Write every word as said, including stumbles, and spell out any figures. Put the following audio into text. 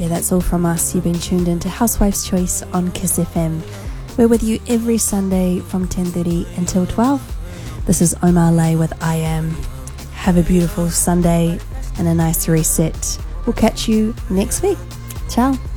Yeah, that's all from us. You've been tuned into Housewife's Choice on Kiss F M. We're with you every Sunday from ten thirty until twelve. This is Omar Lay with I Am. Have a beautiful Sunday and a nice reset. We'll catch you next week. Ciao.